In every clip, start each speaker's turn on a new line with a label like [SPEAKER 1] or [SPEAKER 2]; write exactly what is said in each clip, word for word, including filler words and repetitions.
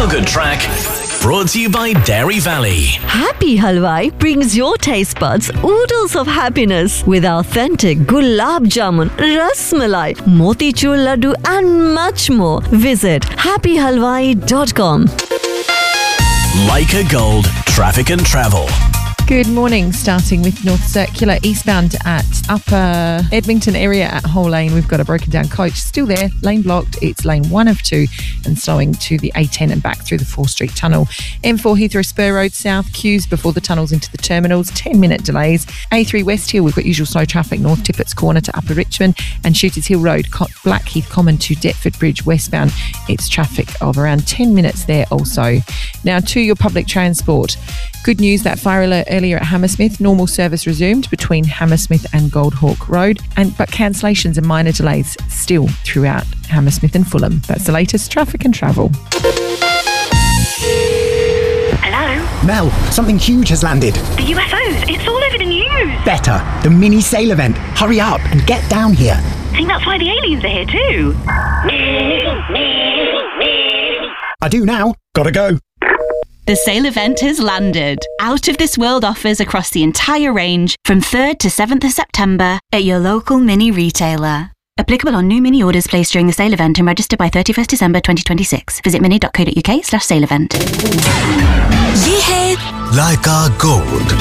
[SPEAKER 1] Feel Good Track, brought to you by Dairy Valley.
[SPEAKER 2] Happy Halwai brings your taste buds oodles of happiness with authentic gulab jamun, ras malai, motichur laddu and much more. Visit happy halwai dot com.
[SPEAKER 1] Leica Gold, traffic and travel.
[SPEAKER 3] Good morning, starting with North Circular, eastbound at Upper Edmonton area at Whole Lane. We've got a broken down coach still there, lane blocked. It's lane one of two and slowing to the A ten and back through the fourth Street Tunnel. M four Heathrow Spur Road south, queues before the tunnels into the terminals, ten minute delays. A three West Hill, we've got usual slow traffic north Tippett's Corner to Upper Richmond, and Shooters Hill Road, Blackheath Common to Deptford Bridge westbound. It's traffic of around ten minutes there also. Now to your public transport. Good news, that fire alert earlier at Hammersmith. Normal service resumed between Hammersmith and Goldhawk Road, and but cancellations and minor delays still throughout Hammersmith and Fulham. That's the latest traffic and travel.
[SPEAKER 4] Hello?
[SPEAKER 5] Mel, something huge has landed.
[SPEAKER 4] The U F Os. It's all over the news.
[SPEAKER 5] Better. The mini sail event. Hurry up and get down here.
[SPEAKER 4] I think that's why the aliens are here too.
[SPEAKER 5] I do now. Gotta go.
[SPEAKER 6] The sale event has landed. Out of this world offers across the entire range from third to seventh of September at your local mini retailer. Applicable on new mini orders placed during the sale event and registered by thirty-first December twenty twenty-six. Visit mini dot co dot uk slash sale event.
[SPEAKER 7] ये है
[SPEAKER 8] Leica Gold.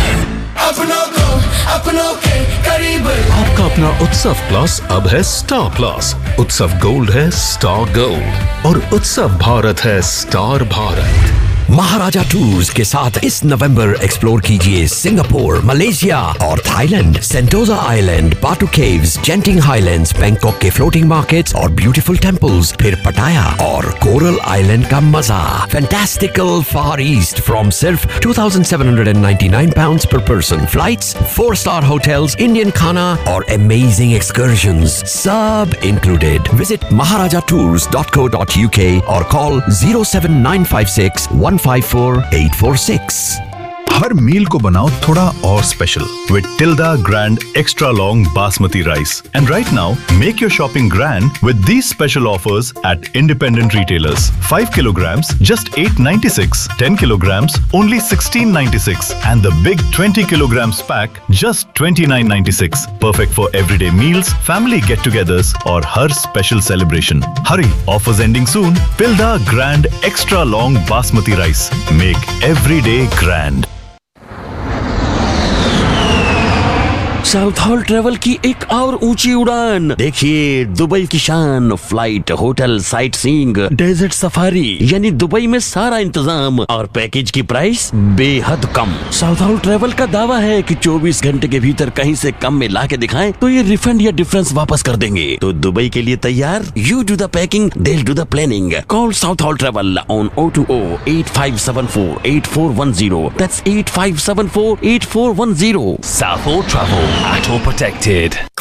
[SPEAKER 8] आपका अपना उत्सव plus अब है star plus. उत्सव gold है star gold और उत्सव भारत है स्टार भारत.
[SPEAKER 9] महाराजा टूर्स के साथ इस नवंबर एक्सप्लोर कीजिए सिंगापुर, मलेशिया और थाईलैंड, सेंटोजा आइलैंड, बाटू केव्स, जेंटिंग हाईलैंड्स, बैंकॉक के फ्लोटिंग मार्केट्स और ब्यूटीफुल टेंपल्स, फिर पटाया और कोरल आइलैंड का मजा. फैंटास्टिकल फार ईस्ट फ्रॉम सिर्फ two thousand seven hundred ninety nine pounds पर person. Flights, four star hotels, Indian खाना और अमेजिंग एक्सकर्जन्स सब इंक्लूडेड. विजिट महाराजा tours dot co dot uk और call zero seven nine five six one five four eight four six.
[SPEAKER 10] हर मील को बनाओ थोड़ा और special with Tilda Grand Extra Long Basmati Rice. And right now, make your shopping grand with these special offers at independent retailers. five kilograms, just eight ninety-six. ten kilograms, only sixteen ninety-six. And the big twenty kilograms pack, just twenty-nine ninety-six. Perfect for everyday meals, family get-togethers, or har special celebration. Hurry, offers ending soon. Tilda Grand Extra Long Basmati Rice. Make every day grand.
[SPEAKER 9] South hall travel की एक और ऊंची उड़ान. देखिए Dubai की शान. Flight, hotel, sight seeing, desert safari, यानी Dubai में सारा इंतजाम और पैकेज की प्राइस बेहद कम. साउथ हॉल ट्रेवल का दावा है कि चौबीस घंटे के भीतर कहीं से कम में ला के दिखाएं तो ये रिफंड या डिफरेंस वापस कर देंगे. तो दुबई के लिए तैयार? You do the packing, they do the planning. Call south hall travel on O two O eight five seven four eight four one zero. That's eight five seven four eight four one zero.
[SPEAKER 1] South Hall Travel, at all protected.